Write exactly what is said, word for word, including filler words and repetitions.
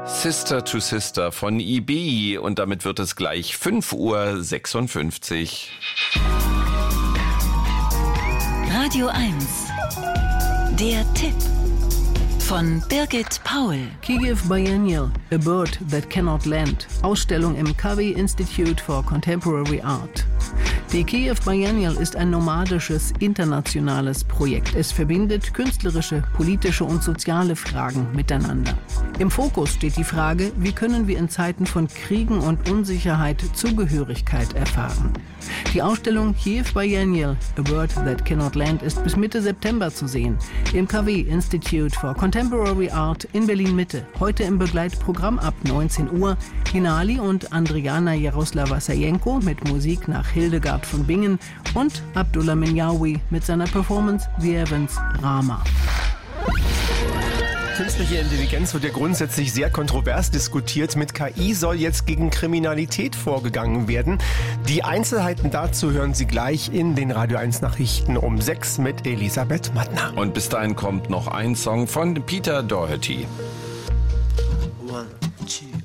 Sister to Sister von I B I und damit wird es gleich fünf Uhr sechsundfünfzig. Radio eins. Der Tipp von Birgit Paul. Kyiv Biennial, A Bird That Cannot Land. Ausstellung im Covey Institute for Contemporary Art. Die Kyiv Biennial ist ein nomadisches, internationales Projekt. Es verbindet künstlerische, politische und soziale Fragen miteinander. Im Fokus steht die Frage, wie können wir in Zeiten von Kriegen und Unsicherheit Zugehörigkeit erfahren. Die Ausstellung Kyiv Biennial, A Bird That Cannot Land ist bis Mitte September zu sehen. Im Covey Institute for Contemporary Art in Berlin-Mitte. Heute im Begleitprogramm ab neunzehn Uhr Hinali und Andriana Jaroslava-Sajenko mit Musik nach Hildegard von Bingen und Abdullah Minyawi mit seiner Performance The Evans Rama. Künstliche Intelligenz wird ja grundsätzlich sehr kontrovers diskutiert. Mit K I soll jetzt gegen Kriminalität vorgegangen werden. Die Einzelheiten dazu hören Sie gleich in den Radio eins Nachrichten um sechs mit Elisabeth Mattner. Und bis dahin kommt noch ein Song von Peter Doherty. One, two.